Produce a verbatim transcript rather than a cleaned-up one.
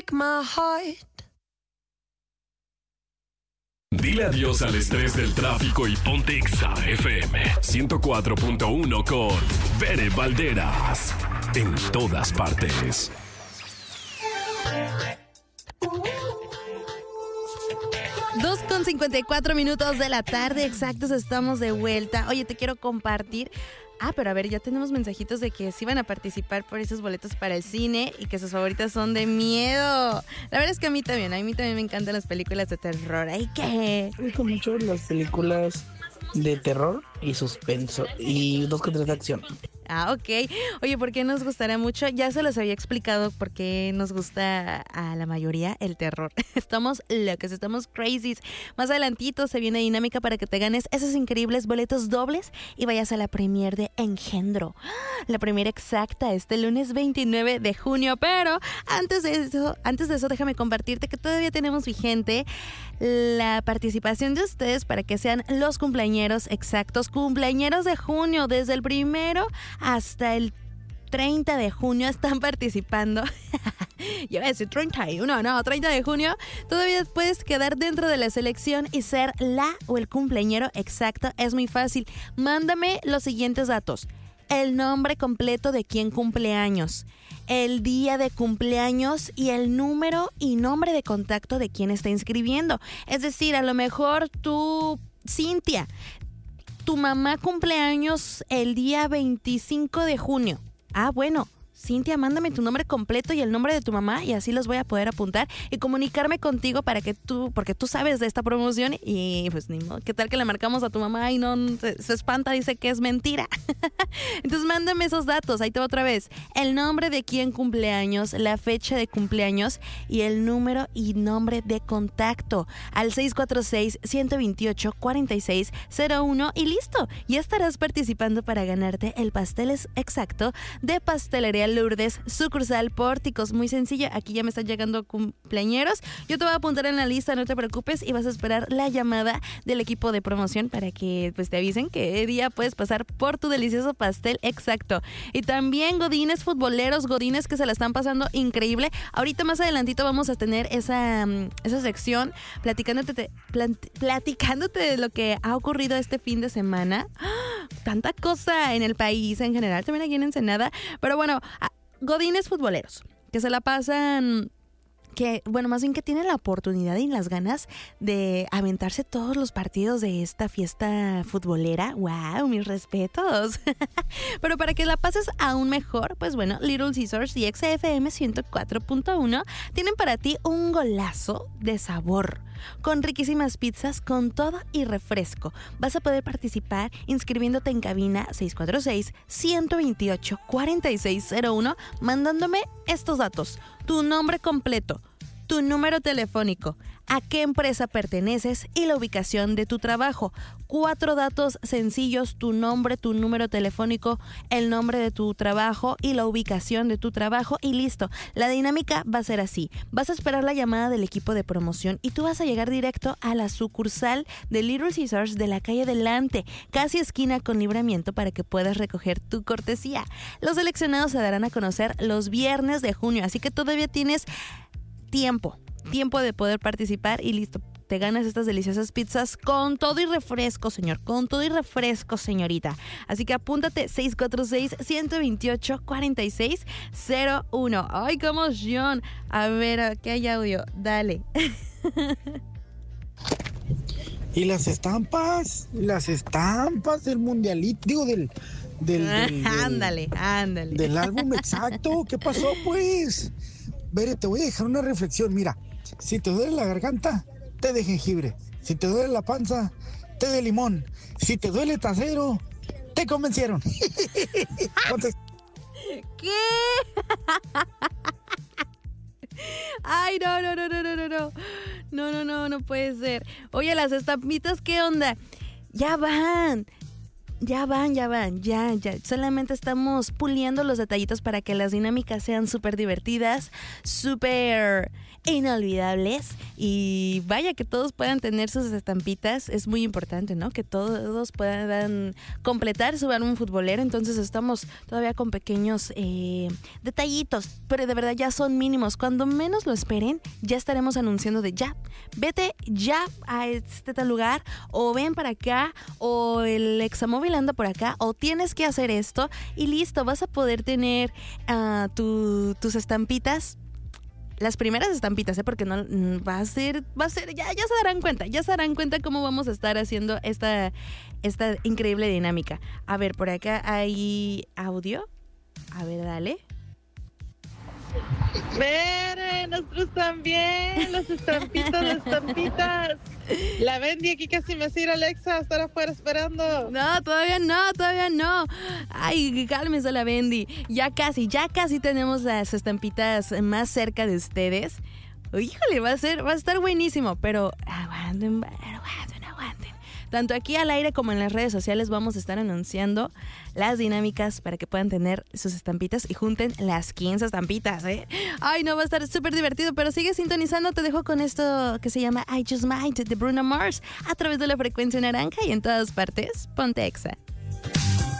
break my heart. Dile adiós al estrés del tráfico y ponte Exa F M ciento cuatro punto uno con Bere Valderas. En todas partes. dos con cincuenta y cuatro minutos de la tarde exactos, estamos de vuelta. Oye, te quiero compartir. Ah, pero a ver, ya tenemos mensajitos de que sí van a participar por esos boletos para el cine y que sus favoritas son de miedo. La verdad es que a mí también, a mí también me encantan las películas de terror. ¿Ay qué? Me gustan mucho las películas de terror y suspenso y dos que tres de acción. Ah, ok. Oye, ¿por qué nos gustará mucho? Ya se los había explicado por qué nos gusta a la mayoría el terror. Estamos locos, estamos crazies. Más adelantito se viene dinámica para que te ganes esos increíbles boletos dobles y vayas a la premier de Engendro. La premier exacta este lunes veintinueve de junio. Pero antes de eso, antes de eso déjame compartirte que todavía tenemos vigente la participación de ustedes para que sean los cumpleañeros exactos, cumpleañeros de junio, desde el primero hasta el treinta de junio están participando. Yo voy a decir treinta y uno, no, treinta de junio. Todavía puedes quedar dentro de la selección y ser la o el cumpleañero exacto. Es muy fácil. Mándame los siguientes datos: el nombre completo de quien cumple años, el día de cumpleaños y el número y nombre de contacto de quien está inscribiendo. Es decir, a lo mejor tú, Cintia, tu mamá cumple años el día veinticinco de junio. Ah, bueno, Cintia, mándame tu nombre completo y el nombre de tu mamá y así los voy a poder apuntar y comunicarme contigo para que tú, porque tú sabes de esta promoción y pues ni modo, ¿qué tal que le marcamos a tu mamá y no se, se espanta, dice que es mentira? Entonces mándame esos datos, ahí te va otra vez: el nombre de quien cumpleaños, la fecha de cumpleaños y el número y nombre de contacto al seis cuatro seis, uno dos ocho, cuatro seis cero uno y listo, ya estarás participando para ganarte el pastel exacto de Pastelería Lourdes, sucursal Pórticos. Muy sencillo, aquí ya me están llegando cumpleañeros. Yo te voy a apuntar en la lista, no te preocupes, y vas a esperar la llamada del equipo de promoción para que pues te avisen qué día puedes pasar por tu delicioso pastel exacto. Y también godines futboleros, godines que se la están pasando increíble. Ahorita más adelantito vamos a tener esa, esa sección platicándote, platicándote de lo que ha ocurrido este fin de semana. ¡Ah! Tanta cosa en el país en general, también aquí en Ensenada. Pero bueno, godines futboleros que se la pasan, que bueno, más bien que tienen la oportunidad y las ganas de aventarse todos los partidos de esta fiesta futbolera. ¡Wow! Mis respetos. Pero para que la pases aún mejor, pues bueno, Little Caesars y X F M ciento cuatro punto uno tienen para ti un golazo de sabor con riquísimas pizzas, con todo y refresco. Vas a poder participar inscribiéndote en cabina seis cuatro seis, uno dos ocho, cuatro seis cero uno, mandándome estos datos: tu nombre completo, tu número telefónico, a qué empresa perteneces y la ubicación de tu trabajo. Cuatro datos sencillos: tu nombre, tu número telefónico, el nombre de tu trabajo y la ubicación de tu trabajo y listo. La dinámica va a ser así: vas a esperar la llamada del equipo de promoción y tú vas a llegar directo a la sucursal de Little Caesars de la calle Delante, casi esquina con Libramiento, para que puedas recoger tu cortesía. Los seleccionados se darán a conocer los viernes de junio, así que todavía tienes tiempo, tiempo de poder participar y listo. Te ganas estas deliciosas pizzas con todo y refresco, señor, con todo y refresco, señorita. Así que apúntate: seis cuatro seis, uno dos ocho, cuatro seis cero uno. ¡Ay, qué emoción! A ver, aquí hay audio, dale. Y las estampas, las estampas del mundialito, digo, del... del, del, del ándale, ándale. Del álbum exacto. ¿Qué pasó, pues? Bere, te voy a dejar una reflexión. Mira, si te duele la garganta, té de jengibre. Si te duele la panza, té de limón. Si te duele el trasero, te convencieron. Entonces... ¿Qué? Ay, no, no, no, no, no, no, no. No, no, no, no puede ser. Oye, las estampitas, ¿qué onda? Ya van. Ya van, ya van, ya, ya. Solamente estamos puliendo los detallitos para que las dinámicas sean súper divertidas, súper inolvidables Y vaya, que todos puedan tener sus estampitas, es muy importante, ¿no? Que todos puedan completar su álbum futbolero. Entonces estamos todavía con pequeños eh, detallitos, pero de verdad ya son mínimos. Cuando menos lo esperen, ya estaremos anunciando de ya, vete ya a este tal lugar, o ven para acá, o el Examóvil anda por acá, o tienes que hacer esto, y listo, vas a poder tener uh, tu, tus estampitas. Las primeras estampitas, ¿eh? Porque no va a ser, va a ser, ya, ya se darán cuenta, ya se darán cuenta cómo vamos a estar haciendo esta, esta increíble dinámica. A ver, por acá hay audio. A ver, dale. Ver, nosotros también, las estampitas, las estampitas. La Bendy aquí casi me sirve Alexa, estar afuera esperando. No, todavía no, todavía no. Ay, cálmese la Bendy. Ya casi, ya casi tenemos las estampitas más cerca de ustedes. Híjole, va a ser, va a estar buenísimo, pero aguanten, aguanten, aguanten. Tanto aquí al aire como en las redes sociales vamos a estar anunciando las dinámicas para que puedan tener sus estampitas y junten las quince estampitas, ¿eh? Ay, no, va a estar súper divertido, pero sigue sintonizando. Te dejo con esto que se llama I Just Might de Bruno Mars a través de la frecuencia naranja y en todas partes. Ponte Exa.